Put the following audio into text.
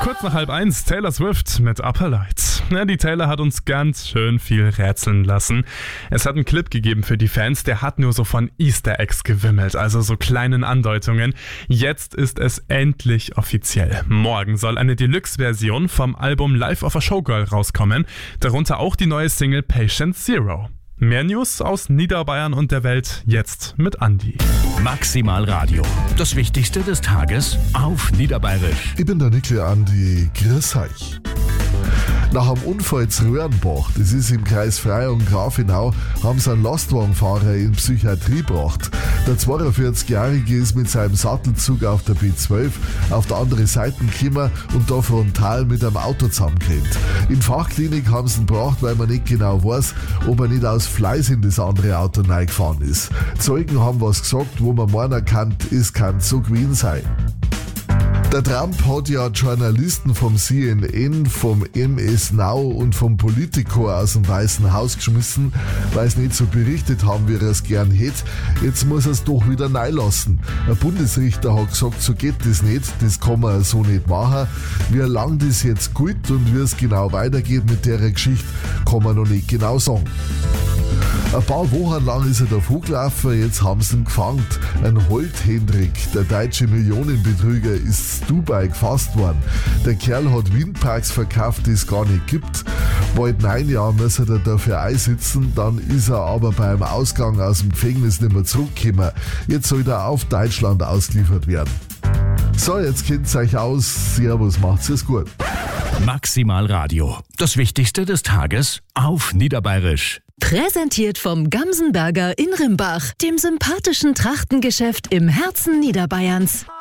Kurz nach 12:30 Taylor Swift mit Upper Light. Ja, die Taylor hat uns ganz schön viel rätseln lassen. Es hat einen Clip gegeben für die Fans, der hat nur so von Easter Eggs gewimmelt, also so kleinen Andeutungen. Jetzt ist es endlich offiziell. Morgen soll eine Deluxe-Version vom Album Life of a Showgirl rauskommen, darunter auch die neue Single Patient Zero. Mehr News aus Niederbayern und der Welt jetzt mit Andi. Maximal Radio. Das Wichtigste des Tages auf Niederbayerisch. Ich bin der Nikle Andi. Grüß euch. Nach einem Unfall zu Röhrenbach, das ist im Kreis Freie und Grafenau, haben sie einen Lastwagenfahrer in Psychiatrie gebracht. Der 42-Jährige ist mit seinem Sattelzug auf der B12 auf der anderen Seite gekommen und da frontal mit einem Auto zusammengerannt. In Fachklinik haben sie ihn gebracht, weil man nicht genau weiß, ob er nicht aus Fleiß in das andere Auto reingefahren ist. Zeugen haben was gesagt, wo man meinen kann, es kann so gewesen sein. Der Trump hat ja Journalisten vom CNN, vom MS Now und vom Politico aus dem Weißen Haus geschmissen, weil sie nicht so berichtet haben, wie er es gern hätte. Jetzt muss er es doch wieder reinlassen. Ein Bundesrichter hat gesagt, so geht das nicht, das kann man so nicht machen. Wie lange das jetzt geht und wie es genau weitergeht mit der Geschichte, kann man noch nicht genau sagen. Ein paar Wochen lang ist er davon gelaufen, jetzt haben sie ihn gefangen. Ein Holt-Hendrik, der deutsche Millionenbetrüger, ist in Dubai gefasst worden. Der Kerl hat Windparks verkauft, die es gar nicht gibt. Bald 9 Jahre muss er dafür einsitzen, dann ist er aber beim Ausgang aus dem Gefängnis nicht mehr zurückgekommen. Jetzt soll er auf Deutschland ausgeliefert werden. So, jetzt kennt's euch aus. Servus, macht's es gut. Maximal Radio. Das Wichtigste des Tages auf Niederbayerisch. Präsentiert vom Gamsenberger in Rimbach, dem sympathischen Trachtengeschäft im Herzen Niederbayerns.